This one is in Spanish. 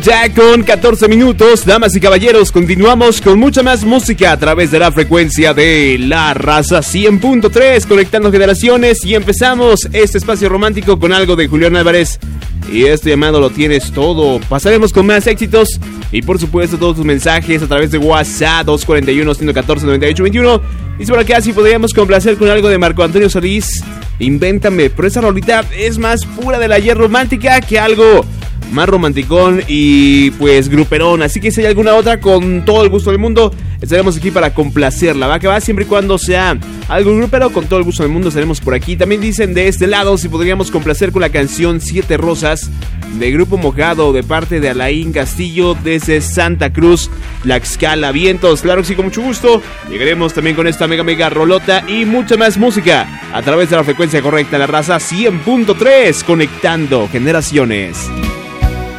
Ya con 14 minutos, damas y caballeros, continuamos con mucha más música a través de la frecuencia de La Raza 100.3, conectando generaciones, y empezamos este espacio romántico con algo de Julián Álvarez. Y este llamado lo tienes todo. Pasaremos con más éxitos y por supuesto todos tus mensajes a través de WhatsApp 241-114-9821. Dice por acá si podríamos complacer con algo de Marco Antonio Solís, Invéntame, pero esa rolita es más pura de la ayer romántica que algo más romanticón y pues gruperón. Así que si hay alguna otra, con todo el gusto del mundo estaremos aquí para complacerla. Va que va, siempre y cuando sea algo grupero, con todo el gusto del mundo estaremos por aquí. También dicen de este lado si podríamos complacer con la canción Siete Rosas de Grupo Mojado de parte de Alain Castillo desde Santa Cruz, Tlaxcala. Vientos, claro que sí, con mucho gusto. Llegaremos también con esta mega rolota y mucha más música a través de la frecuencia correcta, La Raza 100.3, conectando generaciones.